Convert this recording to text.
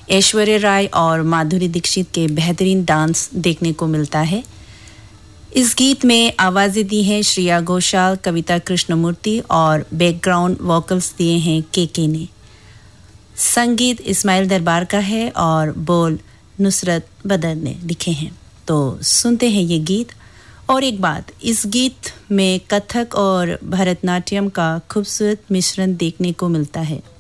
ऐश्वर्या राय और माधुरी दीक्षित के बेहतरीन डांस देखने को मिलता है। इस गीत में आवाजें दी हैं श्रेया घोषाल, कविता कृष्णमूर्ति और बैकग्राउंड वोकल्स दिए हैं के ने। संगीत इस्माइल दरबार का है और बोल नुसरत बदर ने लिखे हैं। तो सुनते हैं ये गीत। और एक बात, इस गीत में कथक और भरतनाट्यम का खूबसूरत मिश्रण देखने को मिलता है।